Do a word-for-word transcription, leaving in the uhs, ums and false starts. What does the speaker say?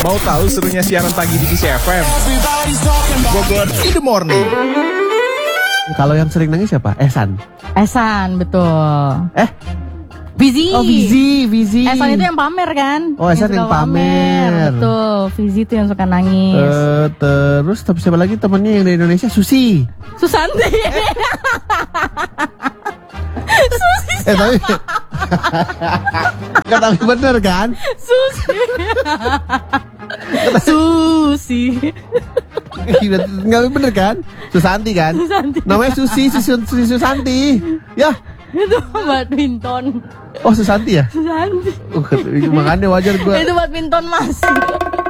Mau tahu serunya siaran pagi di Kiss F M? Bogor in the morning. Kalau yang sering nangis siapa? Ehsan. Ehsan, betul. Eh? Vizi. Oh, Vizi, Vizi. Ehsan itu yang pamer kan? Oh, Ehsan yang, yang pamer. Betul. Vizi itu yang suka nangis. Uh, terus tapi siapa lagi temennya yang dari Indonesia? Susi. Susanti. Susi. Eh tapi Gak tapi bener kan? Susi. Susi. Gak bener kan? Susanti kan? Susanti. Namanya Susi, Susi, Susi Susanti. Ya. Itu badminton. Oh Susanti ya? Susanti. Uh, makanya wajar gue. Itu badminton mas.